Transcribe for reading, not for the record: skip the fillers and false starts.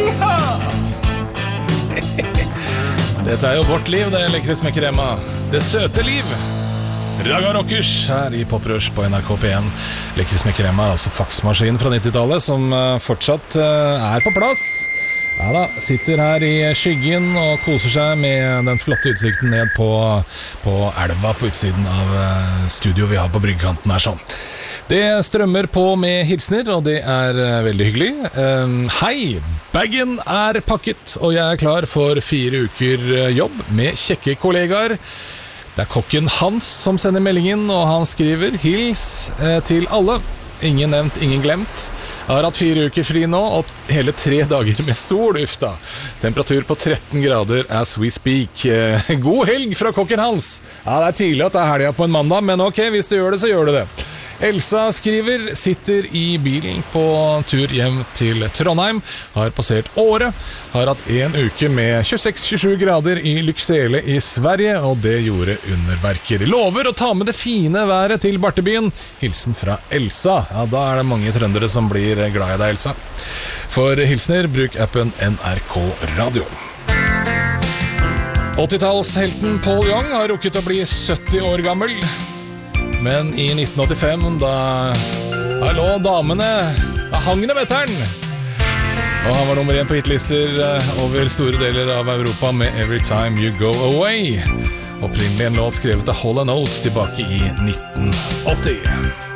Dette jo vårt liv, det Lecris med Crema. Det søte liv. Raga Rockers her i Poprush på NRK P1. Lecris med Crema altså faksmaskinen fra 90-tallet som fortsatt på plass. Ja da, sitter her i skyggen og koser seg med den flotte utsikten ned på elva på utsiden av studio vi har på bryggekanten her sånn. Det strømmer på med hilsner, og det veldig hyggelig. Hei, bagen pakket, og jeg klar for 4 uker jobb med kjekke kollegaer. Det kokken Hans som sender meldingen, og han skriver hils til alle. Ingen nevnt, ingen glemt. Jeg har hatt 4 uker fri nå, og hele 3 dager med sol, ufta. Temperatur på 13 grader as we speak. God helg fra kokken Hans. Ja, det tidlig at det helga på en mandag, men ok, hvis du gjør det, så gjør du det. Elsa skriver, sitter i bilen på tur hjem til Trondheim, har passert året, har hatt 1 uke med 26-27 grader i Lycksele i Sverige, og det gjorde underverker. Lover å ta med det fine været til Bartebyen. Hilsen fra Elsa. Ja, da det mange trøndere som blir glad i deg, Elsa. For hilsner, bruk appen NRK Radio. 80-tallshelten Paul Young har rukket å bli 70 år gammel. Men i 1985, da lå damene, da hang det vetteren. Og han var nummer 1 på hitlister over store deler av Europa med Every Time You Go Away. Opprinnelig en låt skrevet av Hall & Oates tilbake i 1980.